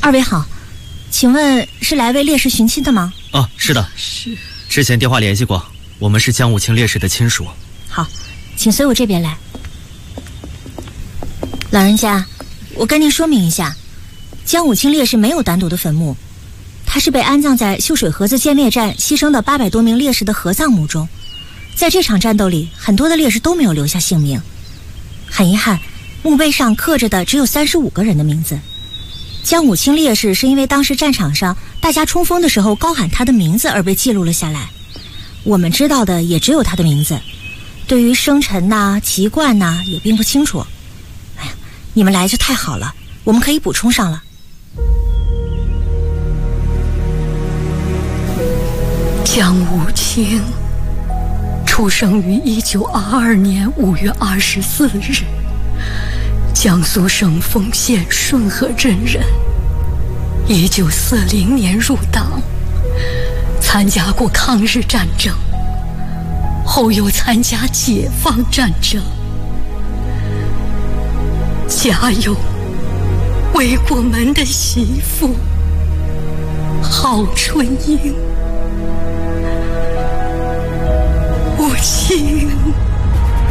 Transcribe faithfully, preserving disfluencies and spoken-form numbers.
二位好，请问是来为烈士寻亲的吗？ 哦，是的， 是。 之前电话联系过，我们是江武清烈士的亲属。 好，请随我这边来。老人家，我跟您说明一下，江武清烈士没有单独的坟墓，他是被安葬在秀水河子歼灭战牺牲的八百多名烈士的合葬墓中。在这场战斗里，很多的烈士都没有留下姓名。很遗憾，墓碑上刻着的只有三十五个人的名字。江武清烈士是因为当时战场上大家冲锋的时候高喊他的名字而被记录了下来，我们知道的也只有他的名字，对于生辰呐、籍贯呐也并不清楚。哎呀，你们来就太好了，我们可以补充上了。 江武清出生于一九二二年五月二十四日，江苏省丰县顺河镇人。一九四零年入党，参加过抗日战争，后又参加解放战争。家有为国门的媳妇郝春英，母亲